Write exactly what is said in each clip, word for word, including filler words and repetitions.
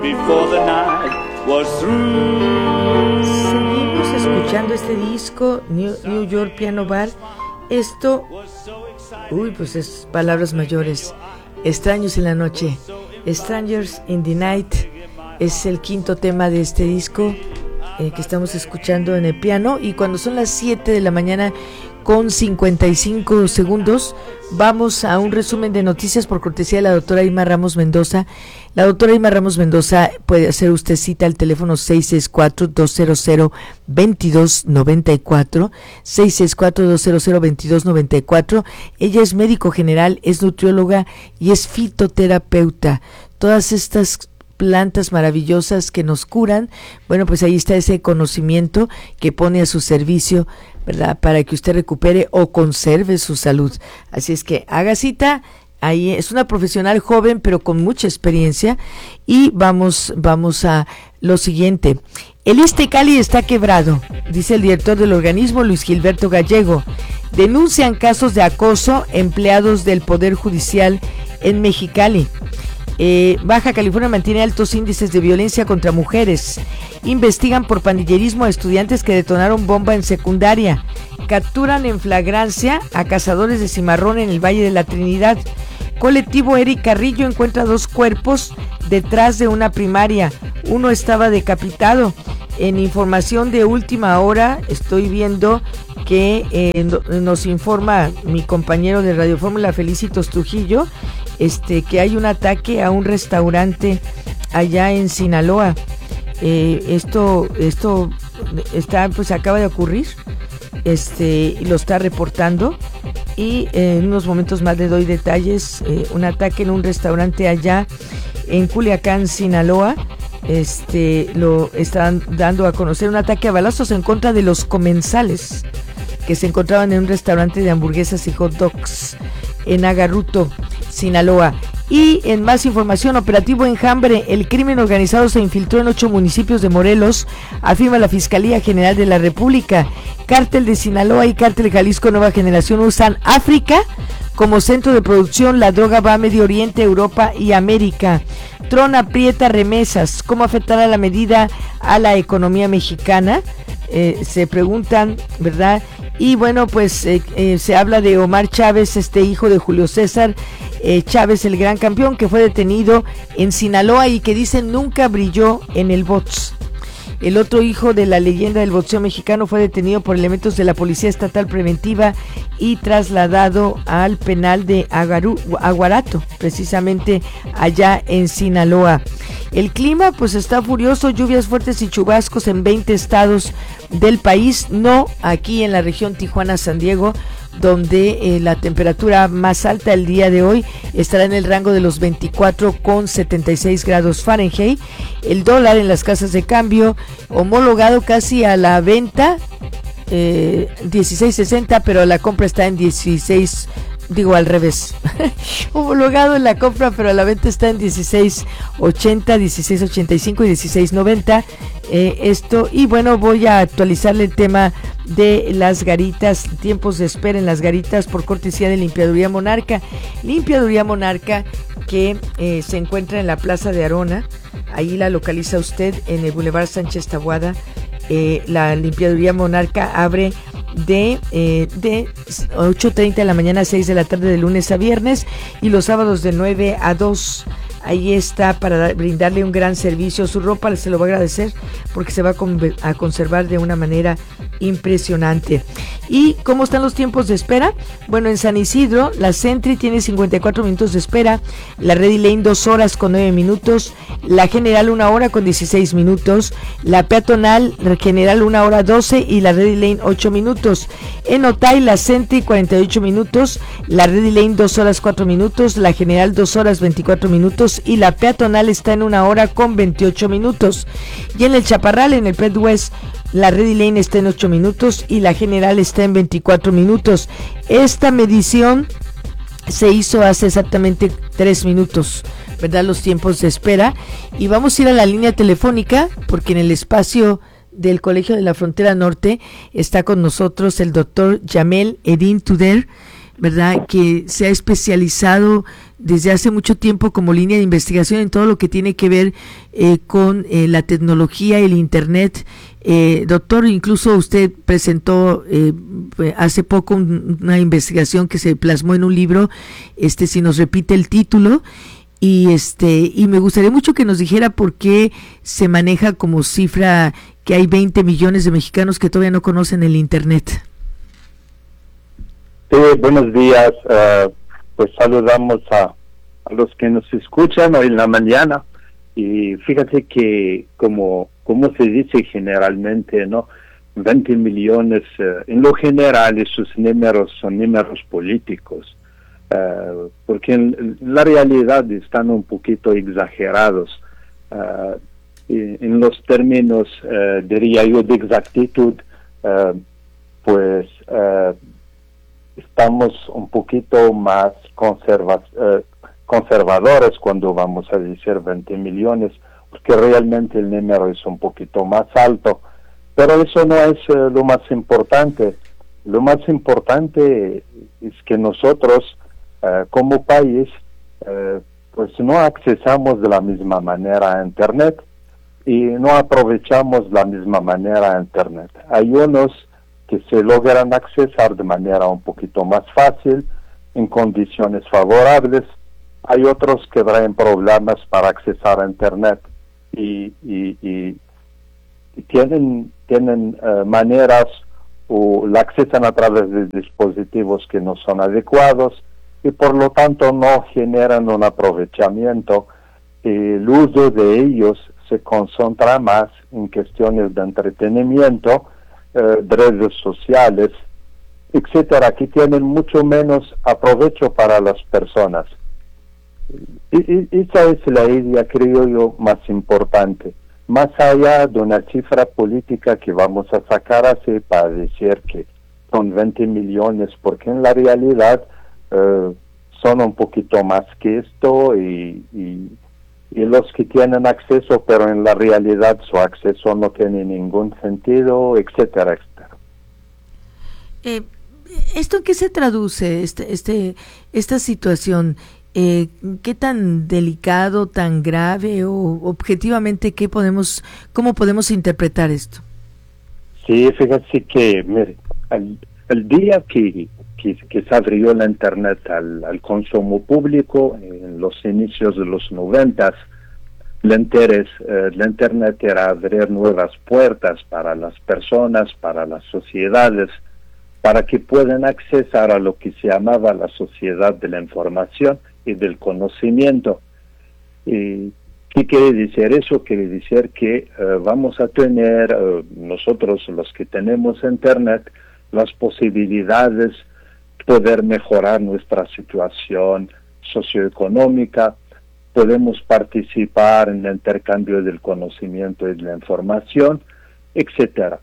before the night was through. Seguimos escuchando este disco, New, New York Piano Bar. Esto, uy, pues es palabras mayores. Extraños en la noche, Strangers in the Night, es el quinto tema de este disco eh, que estamos escuchando en el piano. Y cuando son las siete de la mañana con cincuenta y cinco segundos, vamos a un resumen de noticias por cortesía de la doctora Irma Ramos Mendoza. La doctora Irma Ramos Mendoza, puede hacer usted cita al teléfono seis seis cuatro, dos cero cero, dos dos nueve cuatro, seis seis cuatro, dos cero cero, dos dos nueve cuatro. Ella es médico general, es nutrióloga y es fitoterapeuta. Todas estas plantas maravillosas que nos curan, bueno, pues ahí está ese conocimiento que pone a su servicio, ¿verdad?, para que usted recupere o conserve su salud. Así es que haga cita. Ahí es una profesional joven pero con mucha experiencia. Y vamos vamos a lo siguiente. El ISSSTE-Cali está quebrado, dice el director del organismo, Luis Gilberto Gallego. Denuncian casos de acoso empleados del Poder Judicial en Mexicali. Eh, Baja California mantiene altos índices de violencia contra mujeres. Investigan por pandillerismo a estudiantes que detonaron bomba en secundaria. Capturan en flagrancia a cazadores de cimarrón en el Valle de la Trinidad. Colectivo Eric Carrillo encuentra dos cuerpos detrás de una primaria. Uno estaba decapitado. En información de última hora estoy viendo que eh, nos informa mi compañero de Radio Fórmula, Felicitos Trujillo, este que hay un ataque a un restaurante allá en Sinaloa. Eh, esto esto está pues acaba de ocurrir. Este lo está reportando y eh, en unos momentos más le doy detalles. Eh, un ataque en un restaurante allá en Culiacán, Sinaloa. Este lo están dando a conocer, un ataque a balazos en contra de los comensales que se encontraban en un restaurante de hamburguesas y hot dogs en Agarruto, Sinaloa. Y en más información, operativo Enjambre, el crimen organizado se infiltró en ocho municipios de Morelos, afirma la Fiscalía General de la República. Cártel de Sinaloa y Cártel Jalisco Nueva Generación usan África como centro de producción. La droga va a Medio Oriente, Europa y América. Trump aprieta remesas. ¿Cómo afectará la medida a la economía mexicana? Eh, se preguntan, ¿verdad? Y bueno, pues eh, eh, se habla de Omar Chávez, este hijo de Julio César eh, Chávez, el gran campeón, que fue detenido en Sinaloa y que dicen nunca brilló en el box. El otro hijo de la leyenda del boxeo mexicano fue detenido por elementos de la Policía Estatal Preventiva y trasladado al penal de Agaru, Aguarato, precisamente allá en Sinaloa. El clima pues está furioso, lluvias fuertes y chubascos en veinte estados del país, no aquí en la región Tijuana-San Diego, donde eh, la temperatura más alta el día de hoy estará en el rango de los veinticuatro con setenta y seis grados Fahrenheit. El dólar en las casas de cambio homologado casi a la venta, eh, dieciséis sesenta, pero la compra está en dieciséis, digo al revés, homologado en la compra, pero a la venta está en dieciséis ochenta, dieciséis ochenta y cinco y dieciséis noventa. Eh, esto, y bueno, voy a actualizarle el tema de las garitas, tiempos de espera en las garitas por cortesía de Limpiaduría Monarca. Limpiaduría Monarca que eh, se encuentra en la Plaza de Arona, ahí la localiza usted en el Boulevard Sánchez Taboada. Eh, la Limpiaduría Monarca abre de, eh, de ocho treinta de la mañana a seis de la tarde de lunes a viernes y los sábados de nueve a dos. Ahí está para dar, brindarle un gran servicio. Su ropa se lo va a agradecer porque se va a, con, a conservar de una manera impresionante. ¿Y cómo están los tiempos de espera? Bueno, en San Isidro, la Sentry tiene cincuenta y cuatro minutos de espera, la Ready Lane dos horas con nueve minutos, la General una hora con dieciséis minutos, la Peatonal General una hora doce y la Ready Lane ocho minutos. En Otay, la Sentry cuarenta y ocho minutos, la Ready Lane dos horas cuatro minutos, la General dos horas veinticuatro minutos y la Peatonal está en una hora con veintiocho minutos. Y en el Chaparral, en el Pet West, la Ready Lane está en ocho minutos y la General está en veinticuatro minutos. Esta medición se hizo hace exactamente tres minutos, ¿verdad? Los tiempos de espera. Y vamos a ir a la línea telefónica porque en el espacio del Colegio de la Frontera Norte está con nosotros el doctor Yamel Edin Tuder, ¿verdad?, que se ha especializado desde hace mucho tiempo como línea de investigación en todo lo que tiene que ver eh, con eh, la tecnología y el Internet. Eh, doctor, incluso usted presentó eh, hace poco un, una investigación que se plasmó en un libro, este, si nos repite el título, y este y me gustaría mucho que nos dijera por qué se maneja como cifra que hay veinte millones de mexicanos que todavía no conocen el Internet. Sí, buenos días. Uh, pues saludamos a, a los que nos escuchan hoy en la mañana. Y fíjate que como, como se dice generalmente, ¿no? veinte millones, uh, en lo general esos números son números políticos. Uh, porque en, en la realidad están un poquito exagerados. Uh, y, en los términos, uh, diría yo, de exactitud, uh, pues uh, estamos un poquito más conserva, uh, conservadores cuando vamos a decir veinte millones, porque realmente el número es un poquito más alto. Pero eso no es uh, lo más importante. Lo más importante es que nosotros, Uh, como país, uh, pues no accesamos de la misma manera a Internet y no aprovechamos de la misma manera a Internet. Hay unos que se logran accesar de manera un poquito más fácil, en condiciones favorables. Hay otros que traen problemas para accesar a Internet y, y, y, y tienen, tienen uh, maneras o la accesan a través de dispositivos que no son adecuados, y por lo tanto no generan un aprovechamiento. El uso de ellos se concentra más en cuestiones de entretenimiento, eh, de redes sociales, etcétera, que tienen mucho menos aprovecho para las personas. Y, y esa es la idea, creo yo, más importante. Más allá de una cifra política que vamos a sacar así para decir que son veinte millones, porque en la realidad Uh, son un poquito más que esto y, y, y los que tienen acceso, pero en la realidad su acceso no tiene ningún sentido, etcétera, etcétera. Eh, ¿Esto en qué se traduce, este, este, esta situación? Eh, ¿Qué tan delicado, tan grave o objetivamente qué podemos, cómo podemos interpretar esto? Sí, fíjate que mire, el, el día que Que, que se abrió la Internet al, al consumo público en los inicios de los noventas, el interés, eh, la Internet era abrir nuevas puertas para las personas, para las sociedades, para que puedan accesar a lo que se llamaba la sociedad de la información y del conocimiento. Y ¿qué quiere decir eso? Quiere decir que eh, vamos a tener, eh, nosotros los que tenemos Internet, las posibilidades poder mejorar nuestra situación socioeconómica, podemos participar en el intercambio del conocimiento y de la información, etcétera.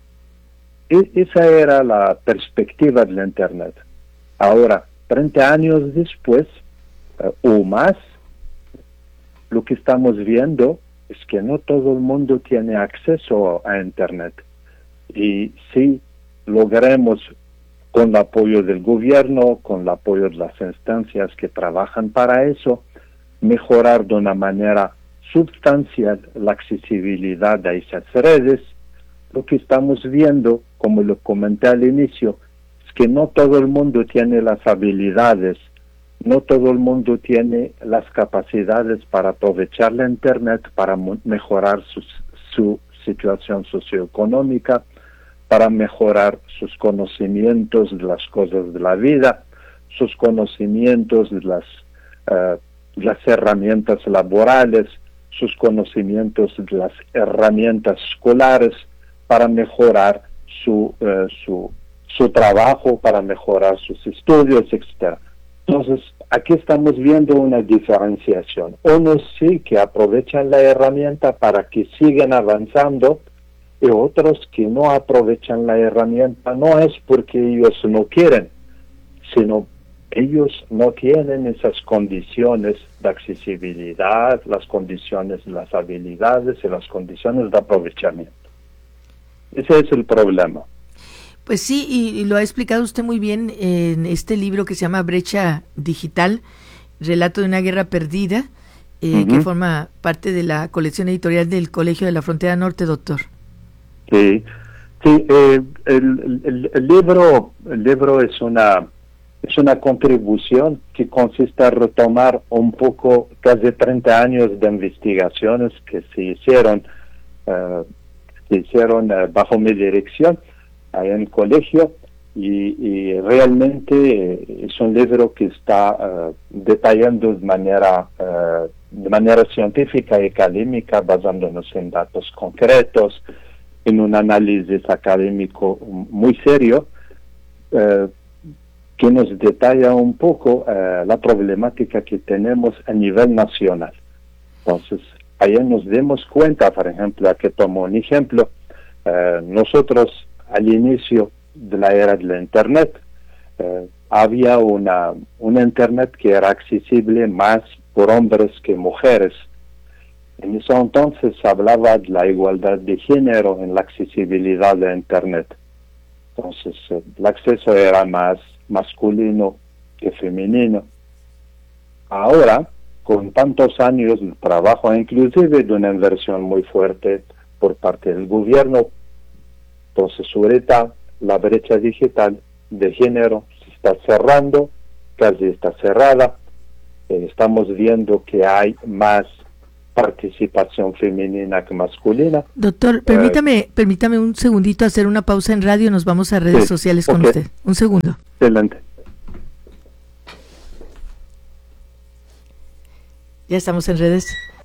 E- esa era la perspectiva de la Internet. Ahora, treinta años después, uh, o más, lo que estamos viendo es que no todo el mundo tiene acceso a Internet. Y si logremos, con el apoyo del gobierno, con el apoyo de las instancias que trabajan para eso, mejorar de una manera sustancial la accesibilidad a esas redes, lo que estamos viendo, como lo comenté al inicio, es que no todo el mundo tiene las habilidades, no todo el mundo tiene las capacidades para aprovechar la Internet, para mejorar su, su situación socioeconómica, para mejorar sus conocimientos de las cosas de la vida, sus conocimientos de las, uh, las herramientas laborales, sus conocimientos de las herramientas escolares, para mejorar su, uh, su, su trabajo, para mejorar sus estudios, etcétera. Entonces, aquí estamos viendo una diferenciación. Unos sí que aprovechan la herramienta para que sigan avanzando, y otros que no aprovechan la herramienta, no es porque ellos no quieren, sino ellos no tienen esas condiciones de accesibilidad, las condiciones de las habilidades y las condiciones de aprovechamiento. Ese es el problema. Pues sí, y, y lo ha explicado usted muy bien en este libro que se llama Brecha Digital, Relato de una guerra perdida, eh, uh-huh. que forma parte de la colección editorial del Colegio de la Frontera Norte, doctor. Sí, sí, eh, el, el, el libro, el libro es una es una contribución que consiste en retomar un poco casi treinta años de investigaciones que se hicieron, uh, se hicieron uh, bajo mi dirección ahí en el colegio, y, y realmente eh, es un libro que está uh, detallando de manera uh, de manera científica y académica, basándonos en datos concretos, en un análisis académico muy serio, uh, que nos detalla un poco uh, la problemática que tenemos a nivel nacional. Entonces, ahí nos demos cuenta, por ejemplo, aquí tomo un ejemplo, uh, nosotros al inicio de la era de la Internet, uh, había una, una Internet que era accesible más por hombres que mujeres. En ese entonces se hablaba de la igualdad de género en la accesibilidad de Internet. Entonces, uh, el acceso era más masculino que femenino. Ahora, con tantos años de trabajo, inclusive de una inversión muy fuerte por parte del gobierno, entonces ahorita la brecha digital de género se está cerrando, casi está cerrada. Eh, estamos viendo que hay más participación femenina que masculina. Doctor, permítame, eh, permítame un segundito hacer una pausa en radio, nos vamos a redes sí, sociales con okay. usted. Un segundo. Excelente. Ya estamos en redes.